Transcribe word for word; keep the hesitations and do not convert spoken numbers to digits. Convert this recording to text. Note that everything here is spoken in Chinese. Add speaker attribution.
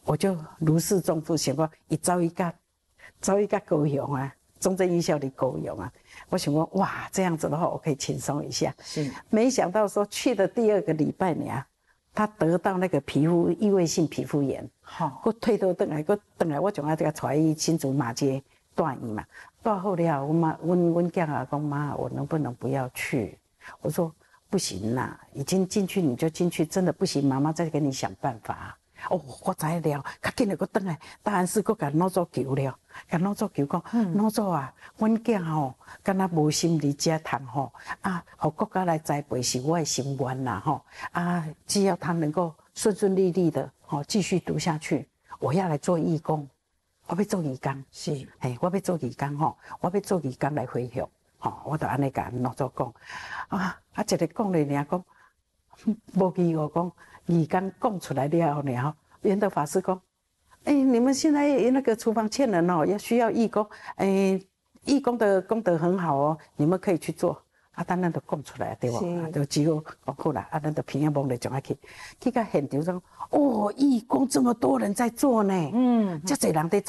Speaker 1: 我就如释重负，想讲伊走一个，走一个高雄啊，中正医校的高雄啊，我想说哇，这样子的话我可以轻松一下。
Speaker 2: 是，
Speaker 1: 没想到说去的第二个礼拜呢，他得到那个皮肤异位性皮肤炎，好，我退倒转来，我转来我就爱这个带伊新竹马街住院嘛，住好了，我妈，阮阮囝啊讲妈，我能不能不要去？我说不行啦，已经进去你就进去，真的不行，妈妈再给你想办法。哦，我知了，较紧的我转来，答案是我甲老祖求了，甲老祖求讲，老祖啊，阮囝吼，敢若无心理遮谈吼，啊，互国家来栽培是我的心愿啦吼，啊，只要他能够顺顺利利的吼继续读下去，我要来做义工，我要做义工，是，嘿，我要做义工吼，我要做义工来回复，吼，我就安尼甲老祖讲，啊，啊，一个讲咧尔讲，无记我讲。义工讲出来了后呢，圆德法师讲：“哎、欸，你们现在那个厨房欠人哦，要需要义工，哎、欸，义工的功德很好哦，你们可以去做。”啊，咱咱就讲出来对不？就只有讲好啦，啊，咱就平安忙的就爱去，去到现场上，哦，义工这么多人在做呢，嗯，这侪人在做。